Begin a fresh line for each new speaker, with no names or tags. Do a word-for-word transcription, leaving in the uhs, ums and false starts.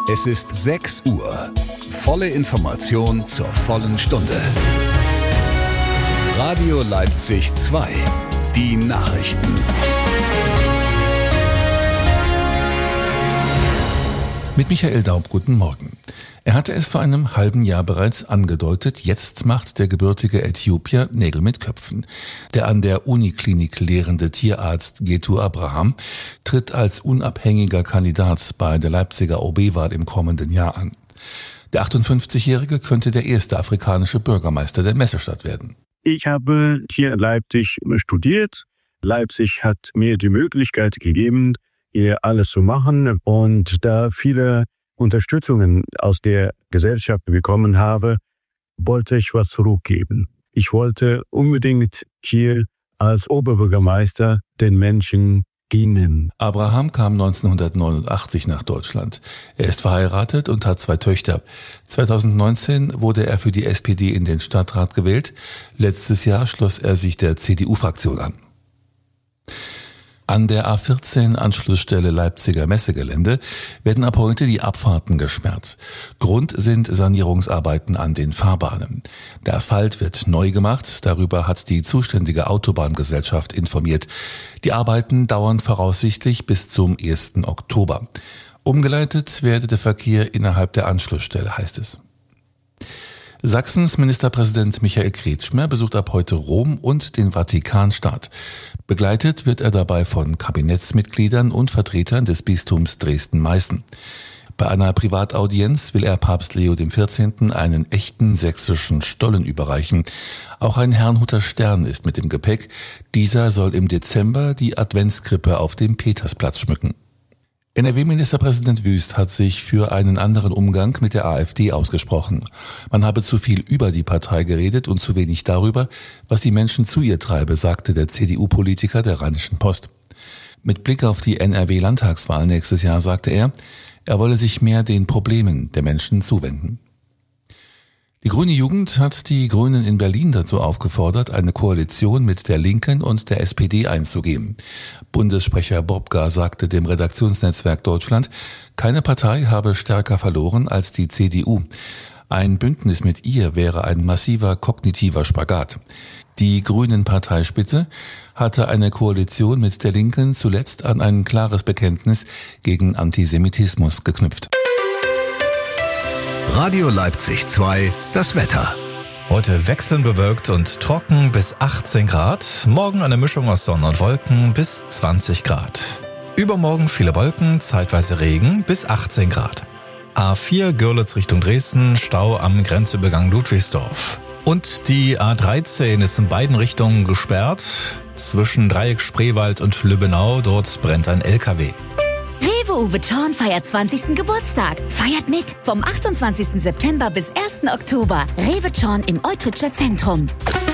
Es ist sechs Uhr. Volle Information zur vollen Stunde. Radio Leipzig zwei. Die Nachrichten.
Mit Michael Daub, guten Morgen. Er hatte es vor einem halben Jahr bereits angedeutet, jetzt macht der gebürtige Äthiopier Nägel mit Köpfen. Der an der Uniklinik lehrende Tierarzt Getu Abraham tritt als unabhängiger Kandidat bei der Leipziger O B-Wahl im kommenden Jahr an. Der achtundfünfzigjährige könnte der erste afrikanische Bürgermeister der Messestadt werden.
Ich habe hier in Leipzig studiert. Leipzig hat mir die Möglichkeit gegeben, hier alles zu machen. Und da viele Unterstützungen aus der Gesellschaft bekommen habe, wollte ich was zurückgeben. Ich wollte unbedingt hier als Oberbürgermeister den Menschen dienen.
Abraham kam neunzehnhundertneunundachtzig nach Deutschland. Er ist verheiratet und hat zwei Töchter. zweitausendneunzehn wurde er für die S P D in den Stadtrat gewählt. Letztes Jahr schloss er sich der C D U-Fraktion an. An der A vierzehn Anschlussstelle Leipziger Messegelände werden ab heute die Abfahrten gesperrt. Grund sind Sanierungsarbeiten an den Fahrbahnen. Der Asphalt wird neu gemacht, darüber hat die zuständige Autobahngesellschaft informiert. Die Arbeiten dauern voraussichtlich bis zum ersten Oktober. Umgeleitet werde der Verkehr innerhalb der Anschlussstelle, heißt es. Sachsens Ministerpräsident Michael Kretschmer besucht ab heute Rom und den Vatikanstaat. Begleitet wird er dabei von Kabinettsmitgliedern und Vertretern des Bistums Dresden-Meißen. Bei einer Privataudienz will er Papst Leo der vierzehnte einen echten sächsischen Stollen überreichen. Auch ein Herrnhuter Stern ist mit im Gepäck. Dieser soll im Dezember die Adventskrippe auf dem Petersplatz schmücken. N R W-Ministerpräsident Wüst hat sich für einen anderen Umgang mit der AfD ausgesprochen. Man habe zu viel über die Partei geredet und zu wenig darüber, was die Menschen zu ihr treibe, sagte der C D U-Politiker der Rheinischen Post. Mit Blick auf die N R W-Landtagswahl nächstes Jahr sagte er, er wolle sich mehr den Problemen der Menschen zuwenden. Die Grüne Jugend hat die Grünen in Berlin dazu aufgefordert, eine Koalition mit der Linken und der S P D einzugehen. Bundessprecher Bobka sagte dem Redaktionsnetzwerk Deutschland, keine Partei habe stärker verloren als die C D U. Ein Bündnis mit ihr wäre ein massiver kognitiver Spagat. Die Grünen-Parteispitze hatte eine Koalition mit der Linken zuletzt an ein klares Bekenntnis gegen Antisemitismus geknüpft.
Radio Leipzig zwei, das Wetter.
Heute wechselnd bewölkt und trocken bis achtzehn Grad. Morgen eine Mischung aus Sonne und Wolken bis zwanzig Grad. Übermorgen viele Wolken, zeitweise Regen bis achtzehn Grad. A vier Görlitz Richtung Dresden, Stau am Grenzübergang Ludwigsdorf. Und die A dreizehn ist in beiden Richtungen gesperrt. Zwischen Dreieck Spreewald und Lübbenau, dort brennt ein L K W.
Rewe Uwe Thorn feiert zwanzigsten Geburtstag. Feiert mit vom achtundzwanzigsten September bis ersten Oktober. Rewe Thorn im Eutritscher Zentrum.